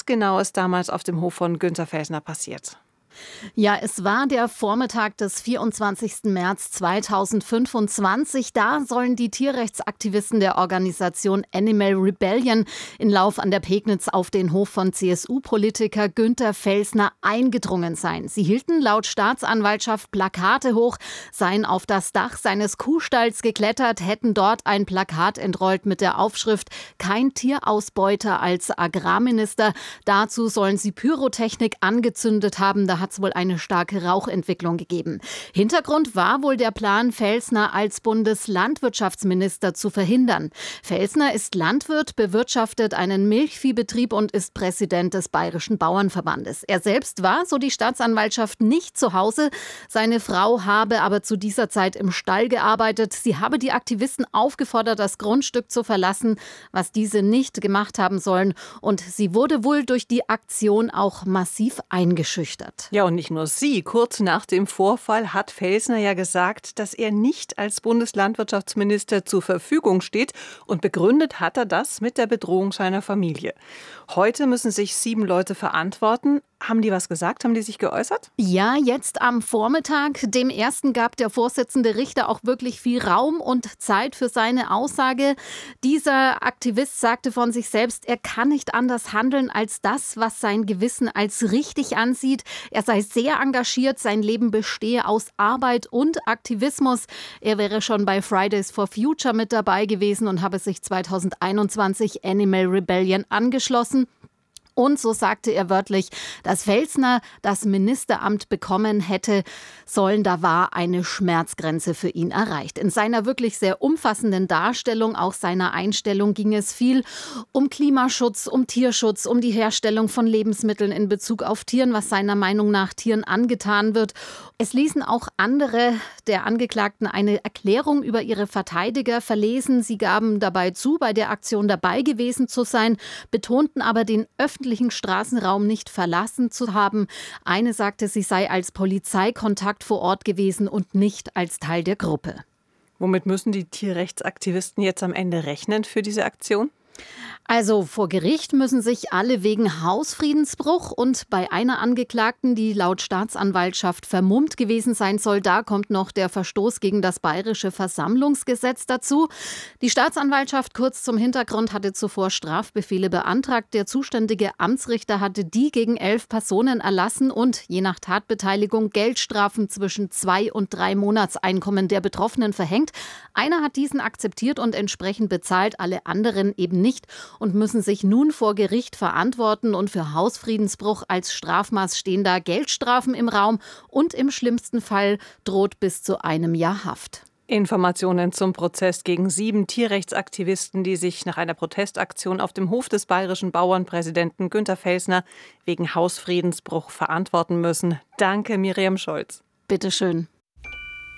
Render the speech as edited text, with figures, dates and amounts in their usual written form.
Was genau ist damals auf dem Hof von Günter Felsner passiert? Ja, es war der Vormittag des 24. März 2025. Da sollen die Tierrechtsaktivisten der Organisation Animal Rebellion in Lauf an der Pegnitz auf den Hof von CSU-Politiker Günter Felsner eingedrungen sein. Sie hielten laut Staatsanwaltschaft Plakate hoch, seien auf das Dach seines Kuhstalls geklettert, hätten dort ein Plakat entrollt mit der Aufschrift „Kein Tierausbeuter als Agrarminister". Dazu sollen sie Pyrotechnik angezündet haben. Da hat es wohl eine starke Rauchentwicklung gegeben. Hintergrund war wohl der Plan, Felsner als Bundeslandwirtschaftsminister zu verhindern. Felsner ist Landwirt, bewirtschaftet einen Milchviehbetrieb und ist Präsident des Bayerischen Bauernverbandes. Er selbst war, so die Staatsanwaltschaft, nicht zu Hause. Seine Frau habe aber zu dieser Zeit im Stall gearbeitet. Sie habe die Aktivisten aufgefordert, das Grundstück zu verlassen, was diese nicht gemacht haben sollen. Und sie wurde wohl durch die Aktion auch massiv eingeschüchtert. Ja, und nicht nur sie. Kurz nach dem Vorfall hat Felsner ja gesagt, dass er nicht als Bundeslandwirtschaftsminister zur Verfügung steht. Und begründet hat er das mit der Bedrohung seiner Familie. Heute müssen sich 7 Leute verantworten. Haben die was gesagt? Haben die sich geäußert? Ja, jetzt am Vormittag. Dem ersten gab der Vorsitzende Richter auch wirklich viel Raum und Zeit für seine Aussage. Dieser Aktivist sagte von sich selbst, er kann nicht anders handeln als das, was sein Gewissen als richtig ansieht. Er sei sehr engagiert, sein Leben bestehe aus Arbeit und Aktivismus. Er wäre schon bei Fridays for Future mit dabei gewesen und habe sich 2021 Animal Rebellion angeschlossen. Und so sagte er wörtlich, dass Felsner das Ministeramt bekommen hätte sollen, da war eine Schmerzgrenze für ihn erreicht. In seiner wirklich sehr umfassenden Darstellung, auch seiner Einstellung, ging es viel um Klimaschutz, um Tierschutz, um die Herstellung von Lebensmitteln in Bezug auf Tieren, was seiner Meinung nach Tieren angetan wird. Es ließen auch andere der Angeklagten eine Erklärung über ihre Verteidiger verlesen. Sie gaben dabei zu, bei der Aktion dabei gewesen zu sein, betonten aber den öffentlichen Straßenraum nicht verlassen zu haben. Eine sagte, sie sei als Polizeikontakt vor Ort gewesen und nicht als Teil der Gruppe. Womit müssen die Tierrechtsaktivisten jetzt am Ende rechnen für diese Aktion? Also vor Gericht müssen sich alle wegen Hausfriedensbruch und bei einer Angeklagten, die laut Staatsanwaltschaft vermummt gewesen sein soll, da kommt noch der Verstoß gegen das Bayerische Versammlungsgesetz dazu. Die Staatsanwaltschaft, kurz zum Hintergrund, hatte zuvor Strafbefehle beantragt. Der zuständige Amtsrichter hatte die gegen 11 Personen erlassen und je nach Tatbeteiligung Geldstrafen zwischen 2 und 3 Monatseinkommen der Betroffenen verhängt. Einer hat diesen akzeptiert und entsprechend bezahlt, alle anderen eben nicht und müssen sich nun vor Gericht verantworten. Und für Hausfriedensbruch als Strafmaß stehen da Geldstrafen im Raum und im schlimmsten Fall droht bis zu 1 Jahr Haft. Informationen zum Prozess gegen 7 Tierrechtsaktivisten, die sich nach einer Protestaktion auf dem Hof des bayerischen Bauernpräsidenten Günter Felsner wegen Hausfriedensbruch verantworten müssen. Danke, Miriam Scholz. Bitteschön.